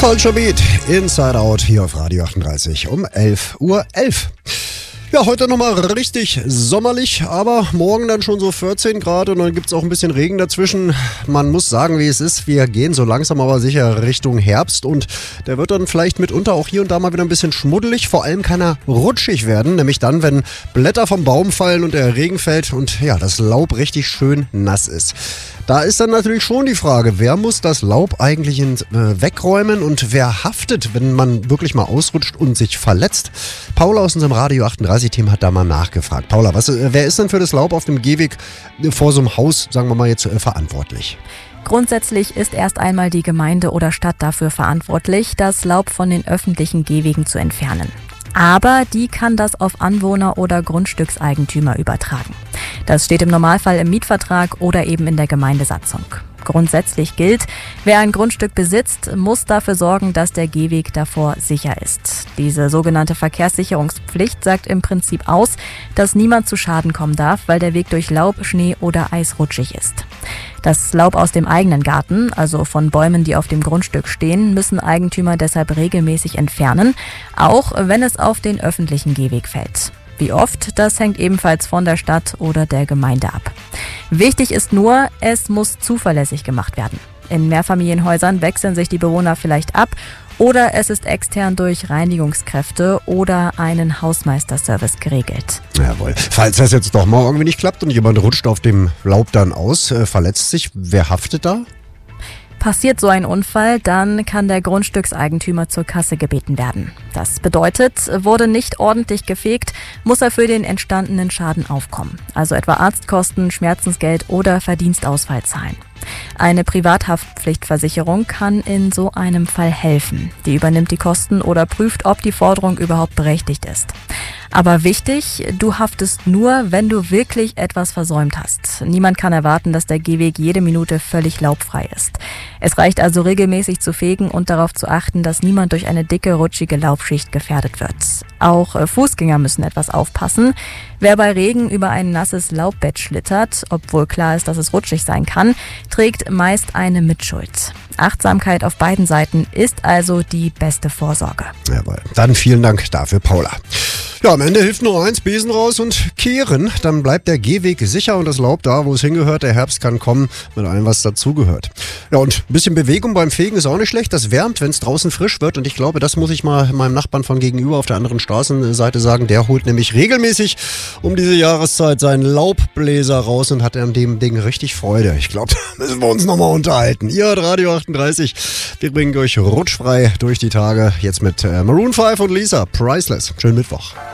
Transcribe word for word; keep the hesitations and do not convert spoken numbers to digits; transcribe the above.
Culture Beat, Inside Out hier auf Radio achtunddreißig um elf Uhr elf. Ja, heute nochmal richtig sommerlich, aber morgen dann schon so vierzehn Grad und dann gibt es auch ein bisschen Regen dazwischen. Man muss sagen, wie es ist, wir gehen so langsam aber sicher Richtung Herbst und der wird dann vielleicht mitunter auch hier und da mal wieder ein bisschen schmuddelig. Vor allem kann er rutschig werden, nämlich dann, wenn Blätter vom Baum fallen und der Regen fällt und ja, das Laub richtig schön nass ist. Da ist dann natürlich schon die Frage, wer muss das Laub eigentlich in, äh, wegräumen und wer haftet, wenn man wirklich mal ausrutscht und sich verletzt? Paula aus unserem Radio achtunddreißig-Team hat da mal nachgefragt. Paula, was, äh, wer ist denn für das Laub auf dem Gehweg äh, vor so einem Haus, sagen wir mal jetzt, äh, verantwortlich? Grundsätzlich ist erst einmal die Gemeinde oder Stadt dafür verantwortlich, das Laub von den öffentlichen Gehwegen zu entfernen. Aber die kann das auf Anwohner oder Grundstückseigentümer übertragen. Das steht im Normalfall im Mietvertrag oder eben in der Gemeindesatzung. Grundsätzlich gilt, wer ein Grundstück besitzt, muss dafür sorgen, dass der Gehweg davor sicher ist. Diese sogenannte Verkehrssicherungspflicht sagt im Prinzip aus, dass niemand zu Schaden kommen darf, weil der Weg durch Laub, Schnee oder Eis rutschig ist. Das Laub aus dem eigenen Garten, also von Bäumen, die auf dem Grundstück stehen, müssen Eigentümer deshalb regelmäßig entfernen, auch wenn es auf den öffentlichen Gehweg fällt. Wie oft, das hängt ebenfalls von der Stadt oder der Gemeinde ab. Wichtig ist nur, es muss zuverlässig gemacht werden. In Mehrfamilienhäusern wechseln sich die Bewohner vielleicht ab oder es ist extern durch Reinigungskräfte oder einen Hausmeisterservice geregelt. Jawohl. Falls das jetzt doch mal irgendwie nicht klappt und jemand rutscht auf dem Laub dann aus, äh, verletzt sich, wer haftet da? Passiert so ein Unfall, dann kann der Grundstückseigentümer zur Kasse gebeten werden. Das bedeutet, wurde nicht ordentlich gefegt, muss er für den entstandenen Schaden aufkommen. Also etwa Arztkosten, Schmerzensgeld oder Verdienstausfall zahlen. Eine Privathaftpflichtversicherung kann in so einem Fall helfen. Die übernimmt die Kosten oder prüft, ob die Forderung überhaupt berechtigt ist. Aber wichtig, du haftest nur, wenn du wirklich etwas versäumt hast. Niemand kann erwarten, dass der Gehweg jede Minute völlig laubfrei ist. Es reicht also regelmäßig zu fegen und darauf zu achten, dass niemand durch eine dicke, rutschige Laubschicht gefährdet wird. Auch Fußgänger müssen etwas aufpassen. Wer bei Regen über ein nasses Laubbett schlittert, obwohl klar ist, dass es rutschig sein kann, trägt meist eine Mitschuld. Achtsamkeit auf beiden Seiten ist also die beste Vorsorge. Jawohl. Dann vielen Dank dafür, Paula. Ja, am Ende hilft nur eins, Besen raus und kehren. Dann bleibt der Gehweg sicher und das Laub da, wo es hingehört. Der Herbst kann kommen mit allem, was dazugehört. Ja, und ein bisschen Bewegung beim Fegen ist auch nicht schlecht. Das wärmt, wenn es draußen frisch wird. Und ich glaube, das muss ich mal meinem Nachbarn von gegenüber auf der anderen Straßenseite sagen. Der holt nämlich regelmäßig um diese Jahreszeit seinen Laubbläser raus und hat an dem Ding richtig Freude. Ich glaube, da müssen wir uns nochmal unterhalten. Ihr hört Radio achtunddreißig. Wir bringen euch rutschfrei durch die Tage. Jetzt mit äh, Maroon fünf und Lisa, Priceless. Schönen Mittwoch.